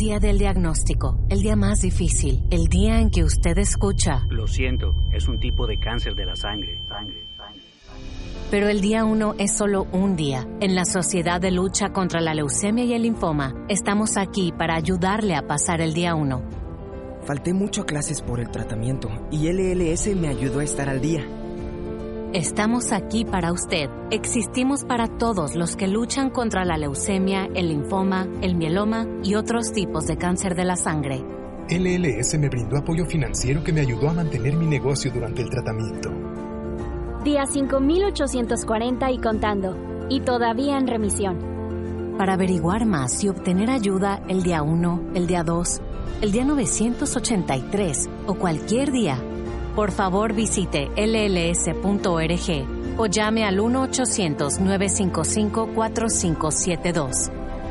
día del diagnóstico, el día más difícil, el día en que usted escucha: lo siento, es un tipo de cáncer de la sangre. Pero el día 1 es solo un día. En la Sociedad de Lucha contra la Leucemia y el Linfoma, estamos aquí para ayudarle a pasar el día 1. Falté mucho a clases por el tratamiento y LLS me ayudó a estar al día. Estamos aquí para usted. Existimos para todos los que luchan contra la leucemia, el linfoma, el mieloma y otros tipos de cáncer de la sangre. LLS me brindó apoyo financiero que me ayudó a mantener mi negocio durante el tratamiento. Día 5840 y contando. Y todavía en remisión. Para averiguar más y obtener ayuda el día 1, el día 2, el día 983 o cualquier día, por favor visite lls.org o llame al 1-800-955-4572.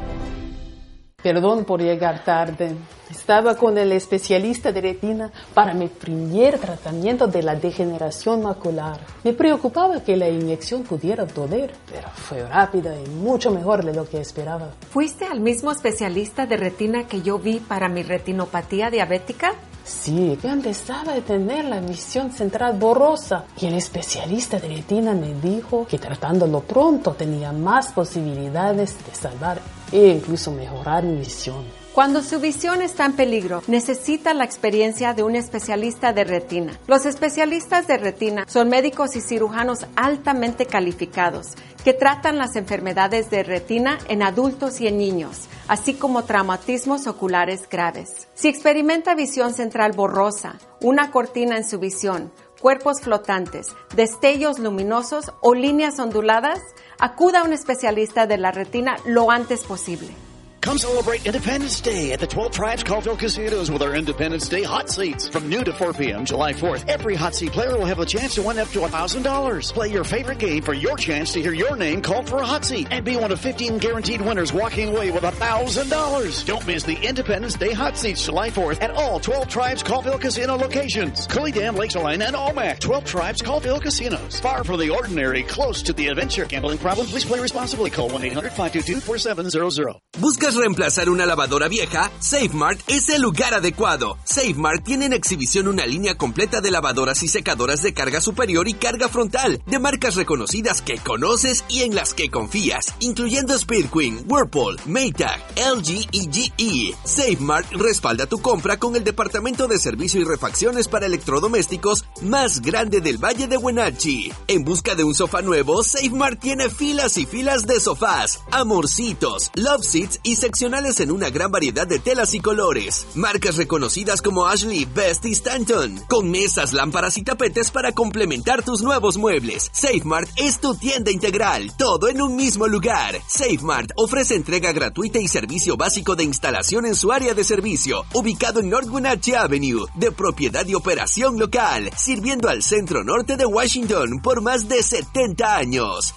Perdón por llegar tarde. Estaba con el especialista de retina para mi primer tratamiento de la degeneración macular. Me preocupaba que la inyección pudiera doler, pero fue rápida y mucho mejor de lo que esperaba. ¿Fuiste al mismo especialista de retina que yo vi para mi retinopatía diabética? Sí, yo empezaba a tener la visión central borrosa y el especialista de retina me dijo que tratándolo pronto tenía más posibilidades de salvar e incluso mejorar mi visión. Cuando su visión está en peligro, necesita la experiencia de un especialista de retina. Los especialistas de retina son médicos y cirujanos altamente calificados que tratan las enfermedades de retina en adultos y en niños, así como traumatismos oculares graves. Si experimenta visión central borrosa, una cortina en su visión, cuerpos flotantes, destellos luminosos o líneas onduladas, acuda a un especialista de la retina lo antes posible. Come celebrate Independence Day at the 12 Tribes Colville Casinos with our Independence Day hot seats. From noon to 4 p.m. July 4th, every hot seat player will have a chance to win up to $1,000. Play your favorite game for your chance to hear your name called for a hot seat and be one of 15 guaranteed winners walking away with $1,000. Don't miss the Independence Day hot seats July 4th at all 12 Tribes Colville Casino locations. Cooley Dam, Lake Saline, and Omak. 12 Tribes Colville Casinos. Far from the ordinary, close to the adventure. Gambling problem? Please play responsibly. Call 1-800-522-4700. ¿Buscas reemplazar una lavadora vieja? SafeMart es el lugar adecuado. SafeMart tiene en exhibición una línea completa de lavadoras y secadoras de carga superior y carga frontal, de marcas reconocidas que conoces y en las que confías, incluyendo Speed Queen, Whirlpool, Maytag, LG y GE. SafeMart respalda tu compra con el departamento de servicio y refacciones para electrodomésticos más grande del Valle de Wenatchee. En busca de un sofá nuevo, SafeMart tiene filas y filas de sofás, amorcitos, love seats y seccionales en una gran variedad de telas y colores. Marcas reconocidas como Ashley, Best y Stanton, con mesas, lámparas y tapetes para complementar tus nuevos muebles. SafeMart es tu tienda integral, todo en un mismo lugar. SafeMart ofrece entrega gratuita y servicio básico de instalación en su área de servicio, ubicado en North Wenatchee Avenue, de propiedad y operación local, sirviendo al centro norte de Washington por más de 70 años.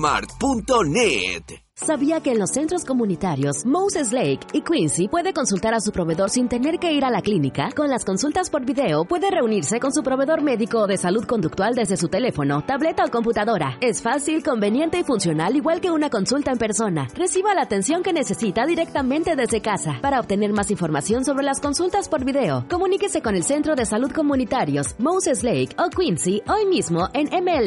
SafeMart.net. ¿Sabía que en los centros comunitarios Moses Lake y Quincy puede consultar a su proveedor sin tener que ir a la clínica? Con las consultas por video puede reunirse con su proveedor médico o de salud conductual desde su teléfono, tableta o computadora. Es fácil, conveniente y funcional igual que una consulta en persona. Reciba la atención que necesita directamente desde casa. Para obtener más información sobre las consultas por video, comuníquese con el Centro de Salud Comunitarios Moses Lake o Quincy hoy mismo en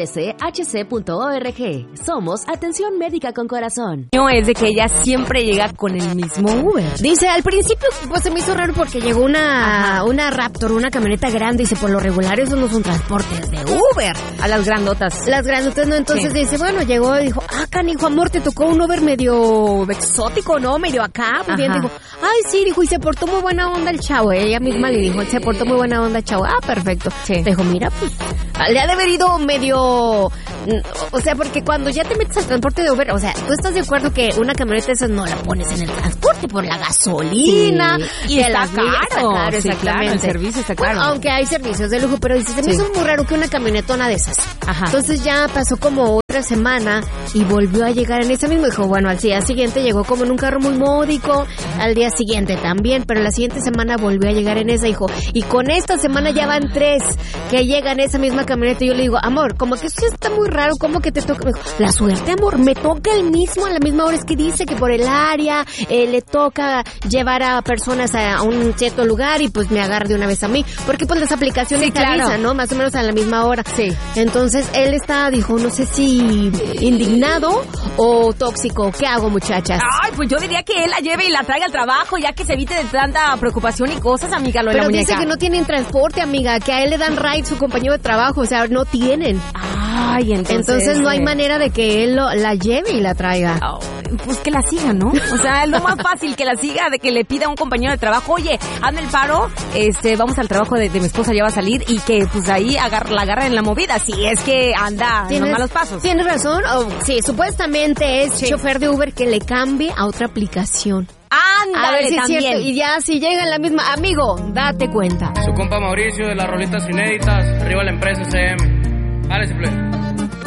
mlchc.org. Somos Atención Médica con Corazón. Es de que ella siempre llega con el mismo Uber. Dice, al principio pues se me hizo raro porque llegó una Raptor, una camioneta grande, y dice, por lo regular esos no son transportes de Uber. A las grandotas. Las grandotas no, entonces dice, bueno, llegó y dijo, canijo, amor, te tocó un Uber medio exótico, ¿no? Medio acá, muy bien, dijo, ay, sí, dijo, y se portó muy buena onda el chavo, ella misma le dijo, se portó muy buena onda el chavo, perfecto. Sí. Dijo, mira, pues, le ha de haber ido medio, o sea, porque cuando ya te metes al transporte de Uber, o sea, tú estás de acuerdo que una camioneta esa no la pones en el transporte por la gasolina, y está caro, exactamente. Sí, claro, el servicio está caro. Bueno, aunque hay servicios de lujo, pero dice, se me hizo muy raro que una camionetona de esas. Entonces ya pasó como otra semana y volvió a llegar en ese mismo. Dijo, bueno, al día siguiente llegó como en un carro muy módico, al día siguiente también, pero la siguiente semana volvió a llegar en esa, hijo. Y con esta semana ya van 3 que llegan en esa misma camioneta. Y yo le digo, amor, como que eso está muy raro, como que te toca. La suerte, amor, me toca el mismo a la misma hora. Es que dice que por el área le toca llevar a personas a un cierto lugar y pues me agarra de una vez a mí. Porque pues las aplicaciones te avisan, ¿no? Más o menos a la misma hora. Sí. Entonces él dijo, no sé si indignado o tóxico. ¿Qué hago, muchachas? Ay, pues yo diría que él la lleve y la traiga al trabajo, ya que se evite de tanta preocupación y cosas, amiga. Pero dice que no tienen transporte, amiga, que a él le dan ride su compañero de trabajo, o sea, no tienen. Ay, entonces no hay manera de que él la lleve y la traiga. Oh, pues que la siga, ¿no? O sea, es lo más fácil que la siga, de que le pida a un compañero de trabajo, oye, hazme el paro, vamos al trabajo de mi esposa, ya va a salir, y que pues ahí la agarra en la movida, si es que anda en los malos pasos. Tienes razón, sí, supuestamente es chofer de Uber que le cambie a otra aplicación. Ándale, a ver si también. Es cierto. Y ya, si llega en la misma... Amigo, date cuenta. Su compa Mauricio de las rolitas inéditas, arriba la empresa SM. Dale, simple.